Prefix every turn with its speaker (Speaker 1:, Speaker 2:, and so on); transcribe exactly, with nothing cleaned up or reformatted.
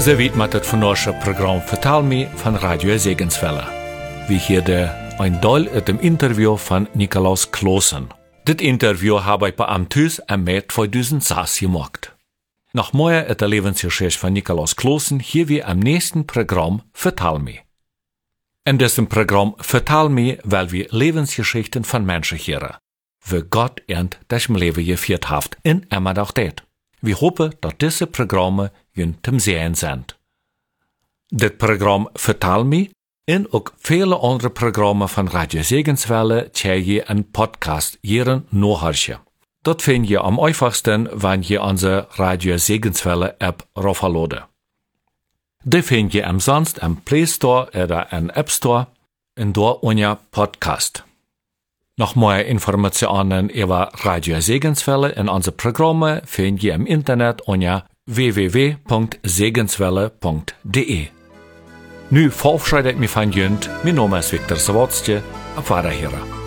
Speaker 1: Ze weet met het vandaagse programma Vertel Me van Radio Segenswelle. We hier een deel uit een interview van Nikolaus Kloosen. Dit interview heb ik bij hem thuis in mei tweeduizend zes gemaakt. Nog meer uit de levensgeschichte van Nikolaus Kloosen hier we am nächsten Programm Vertel Me. In diesem Programm Vertel Me weil wir Lebensgeschichten von Menschen hören, wie Gott ihnen das Leben geführt hat in immer noch det. Wir hoffen, dass diese Programme Ihnen zum Sehen sind. Dit Programm Vertel Me en ook vele andere Programme van Radio Segenswelle tje je een podcast hierin nachhören. Dat vind je am einfachsten, wenn je onze Radio Segenswelle App raufladen. Die vind je umsonst im Play Store oder im App Store en door unser Podcast. Noch mehr Informationen über Radio Segenswelle in unsere Programme find je im Internet unter w w w punkt segenswelle punkt de. Nu verabschiede ich mich von Jünd, mein Name ist Viktor Sawatzke, auf Wiederhören.